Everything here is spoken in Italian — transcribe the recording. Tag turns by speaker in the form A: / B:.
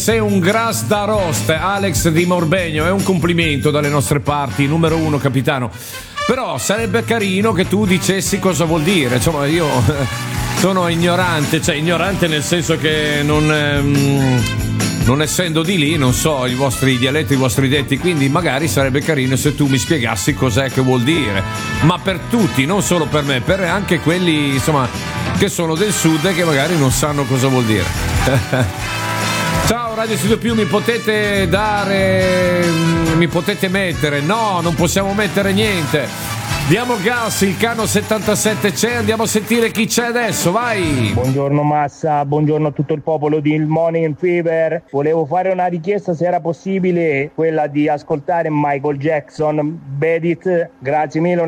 A: sei un gras da rost, Alex di Morbegno, è un complimento dalle nostre parti, numero 1 capitano. Però sarebbe carino che tu dicessi cosa vuol dire. Insomma, io sono ignorante, cioè ignorante nel senso che non essendo di lì non so i vostri dialetti, i vostri detti, quindi magari sarebbe carino se tu mi spiegassi cos'è che vuol dire, ma per tutti, non solo per me, per anche quelli insomma che sono del sud e che magari non sanno cosa vuol dire. Ciao Radio Studio Più, mi potete mettere? No, non possiamo mettere niente. Diamo gas, il Cano 77 c'è, andiamo a sentire chi c'è adesso, vai!
B: Buongiorno Massa, buongiorno a tutto il popolo di Il Morning Fever. Volevo fare una richiesta, se era possibile, quella di ascoltare Michael Jackson, Bad It. Grazie mille.